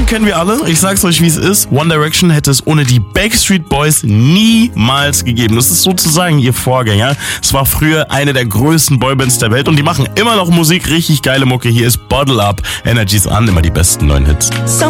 kennen wir alle. Ich sag's euch, wie es ist. One Direction hätte es ohne die Backstreet Boys niemals gegeben. Das ist sozusagen ihr Vorgänger. Es war früher eine der größten Boybands der Welt und die machen immer noch Musik, richtig geile Mucke. Hier ist Bottle Up, Energies an, immer die besten neuen Hits.